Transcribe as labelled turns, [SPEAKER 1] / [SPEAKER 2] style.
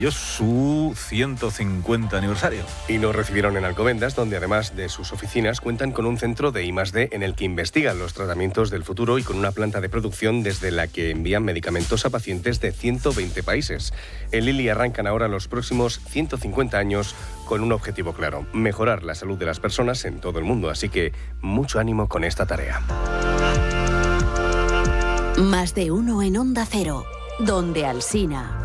[SPEAKER 1] su 150 aniversario.
[SPEAKER 2] Y lo recibieron en Alcobendas, donde además de sus oficinas cuentan con un centro de I+D en el que investigan los tratamientos del futuro y con una planta de producción desde la que envían medicamentos a pacientes de 120 países. En Lilly arrancan ahora los próximos 150 años con un objetivo claro: mejorar la salud de las personas en todo el mundo. Así que mucho ánimo con esta tarea.
[SPEAKER 3] Más de uno en Onda Cero, donde Alsina.